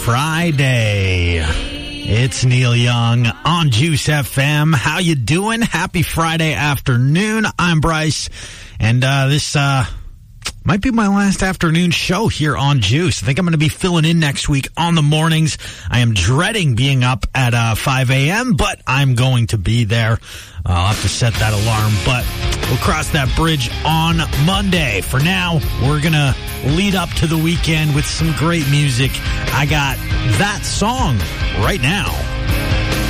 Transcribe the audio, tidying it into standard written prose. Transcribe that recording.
Friday. It's Neil Young on Juice FM. How you doing? Happy Friday afternoon. I'm Bryce, and this might be my last afternoon show here on Juice. I think I'm going to be filling in next week on the mornings. I am dreading being up at 5 a.m., but I'm going to be there. I'll have to set that alarm, but we'll cross that bridge on Monday. For now, we're going to lead up to the weekend with some great music. I got that song right now.